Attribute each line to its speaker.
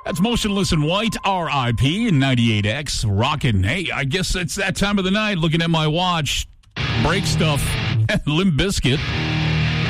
Speaker 1: That's Motionless in White, R.I.P. in 98X. Rockin'. Hey, I guess it's that time of the night. Looking at my watch. Break stuff. Limp Bizkit.